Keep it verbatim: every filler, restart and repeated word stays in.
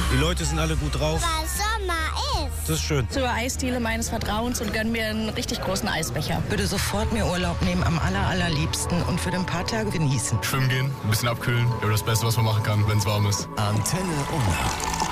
Die Leute sind alle gut drauf. Weil Sommer ist. Das ist schön. Zur Eisdiele meines Vertrauens und gönn mir einen richtig großen Eisbecher. Würde sofort mir Urlaub nehmen, am aller, allerliebsten und für ein paar Tage genießen. Schwimmen gehen, ein bisschen abkühlen. Ja, das Beste, was man machen kann, wenn es warm ist. Antenne Unna.